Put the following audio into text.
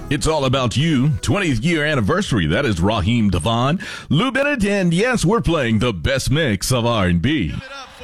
It's all about you. 20th year anniversary. That is Raheem Devon, Lou Bennett, and yes, we're playing the best mix of R&B. Give it up